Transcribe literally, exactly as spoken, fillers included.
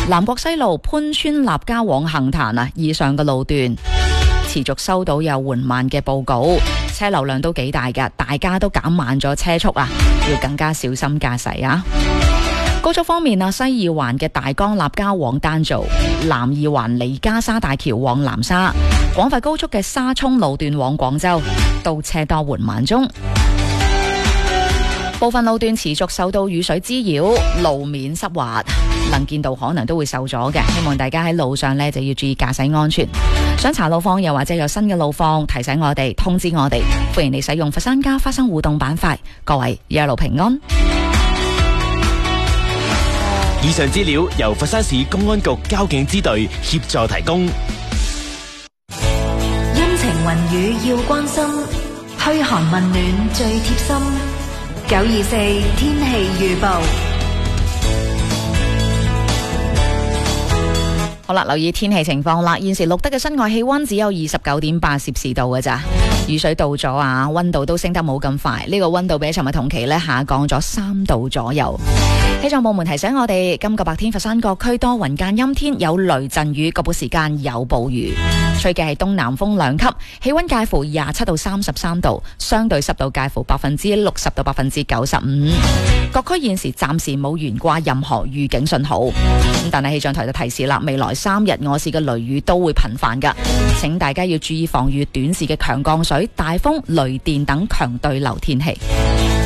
南國西路潘村立交往杏壇啊，以上嘅路段持續收到有緩慢嘅報告，車流量都幾大㗎，大家都減慢咗車速啊，要更加小心駕駛啊。高速方面啊，西二環嘅大江立交往丹造，南二環利嘉沙大橋往南沙，廣佛高速嘅沙涌路段往廣州都車多緩慢中。部分路段持續受到雨水滋擾，路面濕滑，能見度可能都會受阻嘅，希望大家喺路上呢就要注意駕駛安全。想查路況又或者有新嘅路況提醒我哋，通知我哋，歡迎你使用佛山家花生互動板塊。各位一路平安。 以上資料由佛山市公安局交警支隊協助提供。 陰晴雲雨要關心，噓寒問暖最貼心。九二四天氣預報。 好啦，留意天氣情況啦。現時錄得嘅室外氣溫只有二十九點八攝氏度嘅咋，雨水到咗啊，溫度都升得冇咁快。呢個溫度比尋日同期咧下降咗三度左右。氣象部門提醒我哋，今個白天佛山各區多雲間陰天，有雷陣雨，局部時間有暴雨。吹嘅係東南風兩級，氣溫介乎廿七到三十三度，相對濕度介乎百分之六十到百分之九十五。各區現時暫時冇懸掛任何預警信號。咁但係氣象台就提示啦，未來三日我市嘅雷雨都會頻繁噶，請大家要注意防禦短時嘅強降水、大風、雷電等強對流天氣。